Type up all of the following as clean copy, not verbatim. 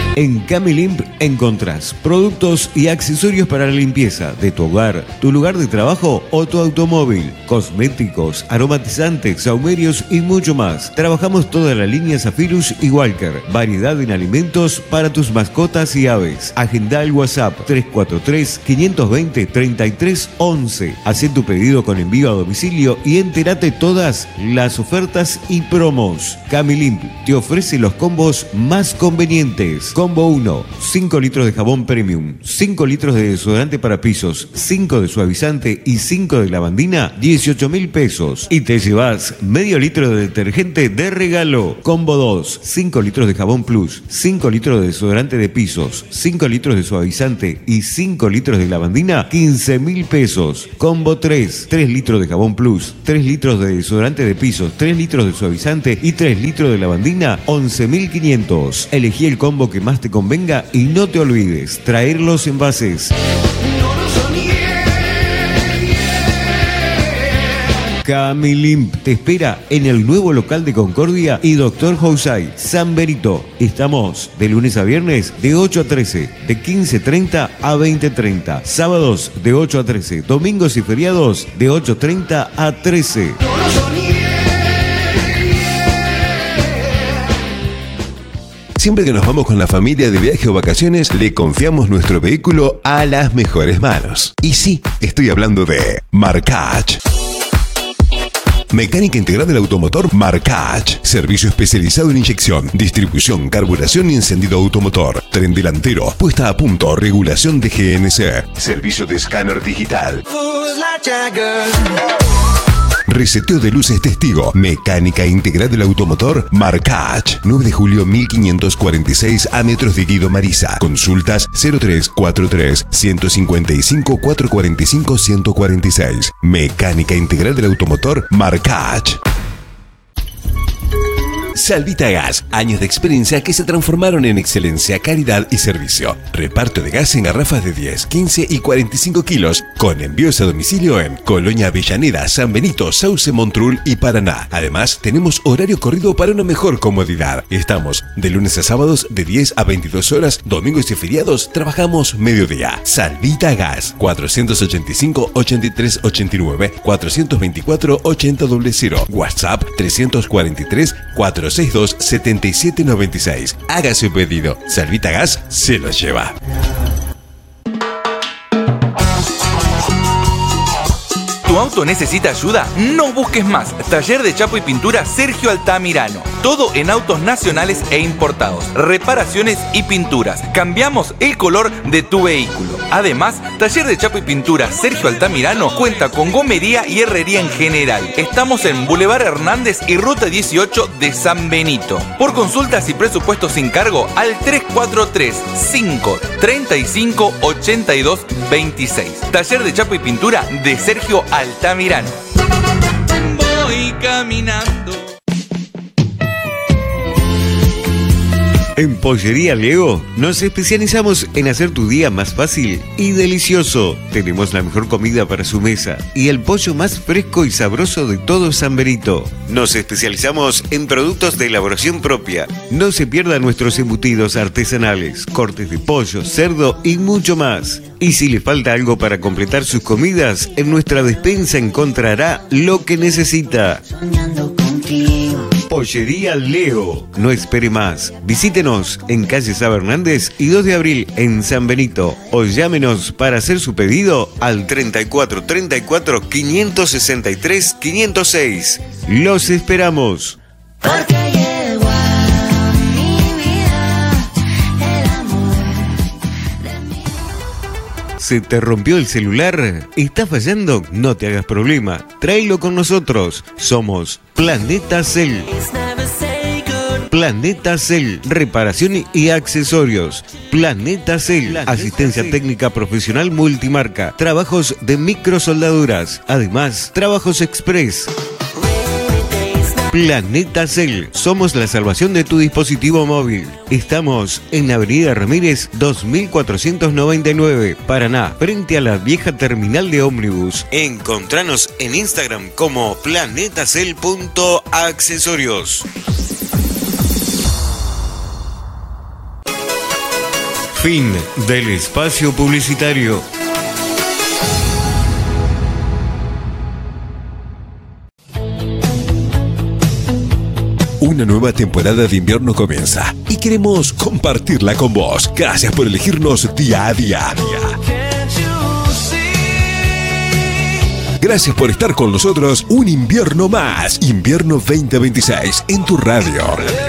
En Camilimp encontrás productos y accesorios para la limpieza de tu hogar, tu lugar de trabajo o tu automóvil, cosméticos, aromatizantes, saumerios y mucho más. Trabajamos toda la línea Zephyrus y Walker, variedad en alimentos para tus mascotas y aves. Agenda el WhatsApp 343-520-3311. Haz tu pedido con envío a domicilio y entérate todas las ofertas y promos. Camilimp te ofrece los combos más convenientes. Combo 1, 5 litros de jabón premium, 5 litros de desodorante para pisos, 5 de suavizante y 5 de lavandina, 18.000 pesos. Y te llevas medio litro de detergente de regalo. Combo 2, 5 litros de jabón plus, 5 litros de desodorante de pisos, 5 litros de suavizante y 5 litros de lavandina, 15.000 pesos. Combo 3, 3 litros de jabón plus, 3 litros de desodorante de pisos, 3 litros de suavizante y 3 litros de lavandina, 11.500. Elegí el combo que más te convenga y no te olvides traer los envases. Camilimp te espera en el nuevo local de Concordia y Dr. Housay, San Benito. Estamos de lunes a viernes de 8 a 13, de 15:30 a 20:30, sábados de 8 a 13, domingos y feriados de 8:30 a 13. Siempre que nos vamos con la familia de viaje o vacaciones, le confiamos nuestro vehículo a las mejores manos. Y sí, estoy hablando de Marcach. Mecánica integral del automotor Marcach. Servicio especializado en inyección, distribución, carburación y encendido automotor. Tren delantero, puesta a punto, regulación de GNC. Servicio de escáner digital. Reseteo de luces testigo. Mecánica integral del automotor Marcach. 9 de julio 1546 a metros de Guido Marisa. Consultas 0343 155 445 146. Mecánica integral del automotor Marcach. Salvita Gas, años de experiencia que se transformaron en excelencia, calidad y servicio. Reparto de gas en garrafas de 10, 15 y 45 kilos, con envíos a domicilio en Colonia Avellaneda, San Benito, Sauce, Montrul y Paraná. Además, tenemos horario corrido para una mejor comodidad. Estamos de lunes a sábados de 10 a 22 horas, domingos y feriados trabajamos mediodía. Salvita Gas, 485-8389, 424-8000, WhatsApp 343-462-7796. Haga su pedido. Salvita Gas se lo lleva. ¿Tu auto necesita ayuda? No busques más. Taller de Chapo y Pintura Sergio Altamirano. Todo en autos nacionales e importados. Reparaciones y pinturas. Cambiamos el color de tu vehículo. Además, Taller de Chapo y Pintura Sergio Altamirano cuenta con gomería y herrería en general. Estamos en Boulevard Hernández y Ruta 18 de San Benito. Por consultas y presupuestos sin cargo al 343-535-8226. Taller de Chapo y Pintura de Sergio Altamirano. Voy caminando. En Pollería Leo nos especializamos en hacer tu día más fácil y delicioso. Tenemos la mejor comida para su mesa y el pollo más fresco y sabroso de todo San Benito. Nos especializamos en productos de elaboración propia. No se pierdan nuestros embutidos artesanales, cortes de pollo, cerdo y mucho más. Y si le falta algo para completar sus comidas, en nuestra despensa encontrará lo que necesita. Pollería Leo. No espere más. Visítenos en calle Saba Hernández y 2 de abril en San Benito. O llámenos para hacer su pedido al 34 34 563 506. Los esperamos. Porque llegó a mi vida el amor de mi... ¿Se te rompió el celular? ¿Está fallando? No te hagas problema. Tráelo con nosotros. Somos Planeta Cell. Planeta Cell, reparación y accesorios. Planeta Cell, asistencia técnica profesional multimarca, trabajos de microsoldaduras, además trabajos express. Planeta Cell, somos la salvación de tu dispositivo móvil. Estamos en Avenida Ramírez 2499, Paraná, frente a la vieja terminal de ómnibus. Encontranos en Instagram como planetacell.accesorios. Fin del espacio publicitario. Una nueva temporada de invierno comienza y queremos compartirla con vos. Gracias por elegirnos día a día. Gracias por estar con nosotros un invierno más. Invierno 2026 en tu radio.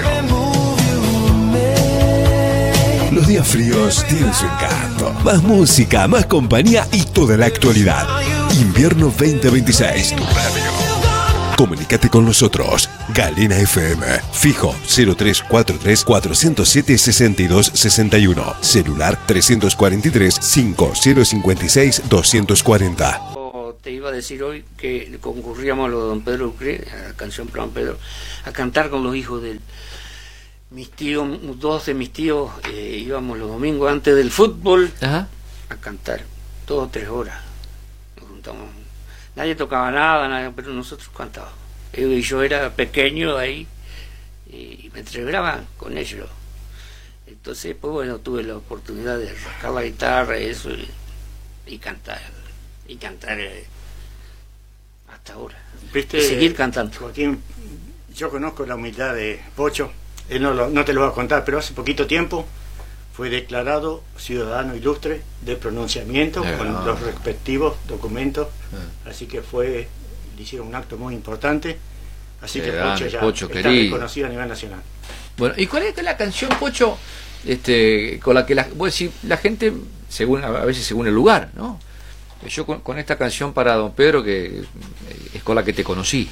Los días fríos tienen su encanto. Más música, más compañía y toda la actualidad. Invierno 2026, tu radio. Comunícate con nosotros. Galena FM. Fijo 0343 407 6261. Celular 343 5056 240. Te iba a decir hoy que concurríamos a lo de Don Pedro Ucré, a la canción para Don Pedro, a cantar con los hijos de él. Mis tíos, dos de mis tíos, íbamos los domingos antes del fútbol. Ajá. A cantar 2 o 3 horas. Nos juntamos. Nadie tocaba nada, pero nosotros cantábamos. Y yo era pequeño ahí y me entregaban con ellos. Entonces, pues bueno, tuve la oportunidad de rascar la guitarra y eso y cantar. Y cantar hasta ahora. ¿Viste? Y seguir cantando. Joaquín, yo conozco la humildad de Pocho. Él no te lo va a contar, pero hace poquito tiempo fue declarado ciudadano ilustre de pronunciamiento con los respectivos documentos. Así que le hicieron un acto muy importante. Así que Pocho ya está reconocido a nivel nacional. Bueno, ¿y cuál es la canción, Pocho, con la que la gente, a veces según el lugar, ¿no? Yo con esta canción para Don Pedro, que es con la que te conocí.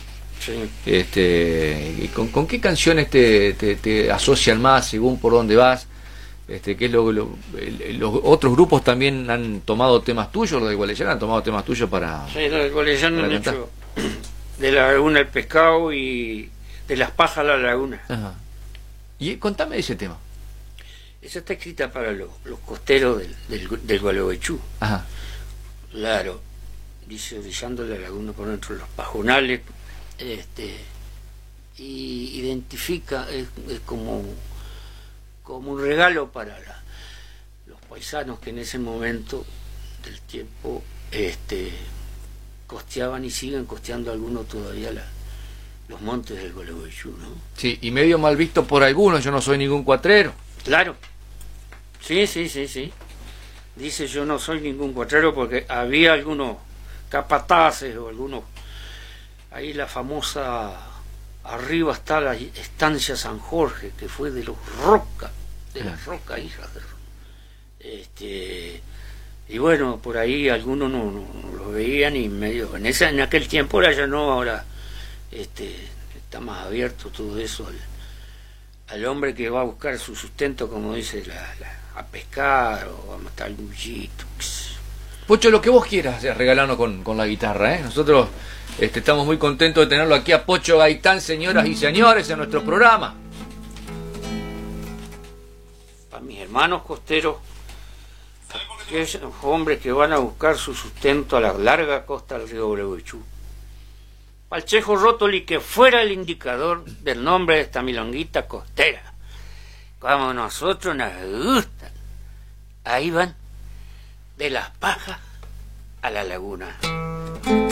Sí. ¿Con qué canciones te asocian más según por dónde vas? ¿Qué es los otros grupos también han tomado temas tuyos? Los de Gualeyana han tomado temas tuyos para... Sí, los de Gualeyana han hecho de la laguna el pescado y de las pajas la laguna. Ajá. Y contame de ese tema. Esa está escrita para los costeros del Gualeguaychú. Ajá. Claro, dice brillando la laguna por dentro de los pajonales, y identifica, es como un regalo para los paisanos que en ese momento del tiempo costeaban y siguen costeando algunos todavía los montes del Gualeguaychú, ¿no? Sí, y medio mal visto por algunos, yo no soy ningún cuatrero. Claro, sí. Dice, yo no soy ningún cuatrero, porque había algunos capataces o algunos, ahí la famosa, arriba está la estancia San Jorge, que fue de los Roca, de las Roca, hijas de... y bueno, por ahí algunos no lo veían y medio, en aquel tiempo, ahora ya no, ahora está más abierto todo eso al hombre que va a buscar su sustento, como dice a pescar o a matar algún bullito. Pocho, lo que vos quieras regalarnos con la guitarra, ¿eh? Nosotros estamos muy contentos de tenerlo aquí a Pocho Gaitán, señoras y señores, en nuestro programa. Para mis hermanos costeros, aquellos hombres que van a buscar su sustento a la larga costa del río Gualeguaychú. Para el Chejo Rótoli, que fuera el indicador del nombre de esta milonguita costera. Como nosotros nos gustan. Ahí van, de las pajas a la laguna.